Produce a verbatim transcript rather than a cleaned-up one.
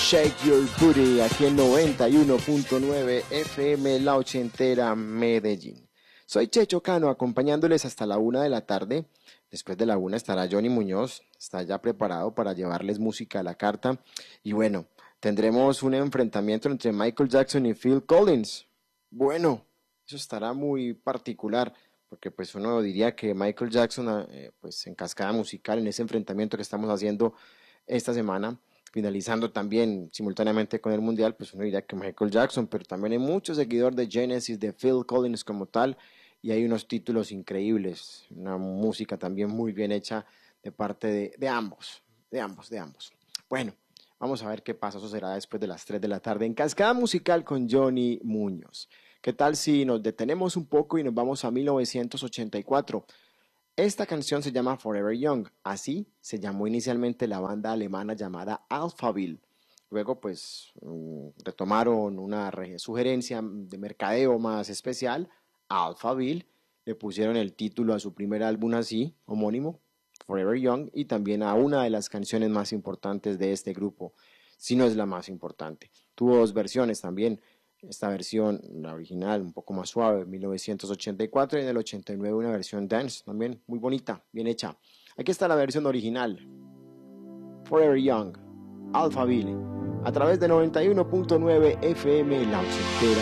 Shake Your Booty, aquí en noventa y uno punto nueve F M La Ochentera, Medellín. Soy Checho Cano, acompañándoles hasta la una de la tarde. Después de la una estará Johnny Muñoz, está ya preparado para llevarles música a la carta. Y bueno, tendremos un enfrentamiento entre Michael Jackson y Phil Collins. Bueno, eso estará muy particular, porque pues uno diría que Michael Jackson, eh, pues en cascada musical, en ese enfrentamiento que estamos haciendo esta semana, finalizando también simultáneamente con el mundial, pues uno diría que Michael Jackson, pero también hay muchos seguidores de Genesis, de Phil Collins como tal, y hay unos títulos increíbles, una música también muy bien hecha de parte de, de ambos, de ambos, de ambos. Bueno, vamos a ver qué pasa, eso será después de las tres de la tarde en Cascada Musical con Johnny Muñoz. ¿Qué tal si nos detenemos un poco y nos vamos a mil novecientos ochenta y cuatro? Esta canción se llama Forever Young, así se llamó inicialmente la banda alemana llamada Alphaville. Luego pues retomaron una sugerencia de mercadeo más especial, Alphaville, le pusieron el título a su primer álbum así, homónimo, Forever Young, y también a una de las canciones más importantes de este grupo, si no es la más importante. Tuvo dos versiones también. Esta versión, la original, un poco más suave, mil novecientos ochenta y cuatro, y en el ochenta y nueve una versión dance, también muy bonita, bien hecha. Aquí está la versión original, Forever Young, Alphaville, a través de noventa y uno punto nueve F M La Ochentera.